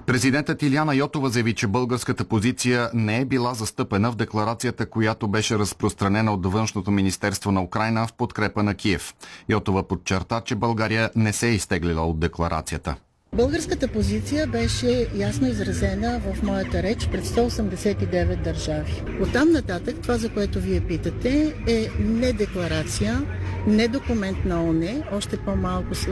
Президентът Илияна Йотова заяви, че българската позиция не е била застъпена в декларацията, която беше разпространена от Външното министерство на Украйна в подкрепа на Киев. Йотова подчерта, че България не се е изтеглила от декларацията. Българската позиция беше ясно изразена в моята реч пред 189 държави. Оттам нататък, това, за което вие питате, е не декларация, не документ на ООН, още по-малко